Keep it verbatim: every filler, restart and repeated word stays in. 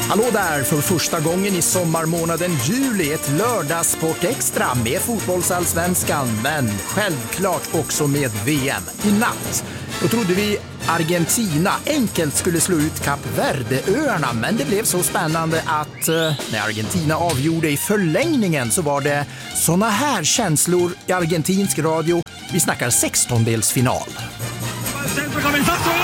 Hallå där, för första gången i sommarmånaden juli, ett lördagssport extra med fotbollsallsvenskan, men självklart också med V M. I natt, då trodde vi Argentina enkelt skulle slå ut Kap Verde-öarna, men det blev så spännande att eh, när Argentina avgjorde i förlängningen så var det såna här känslor i argentinsk radio. Vi snackar sextondelsfinal. Centro, cabezazo.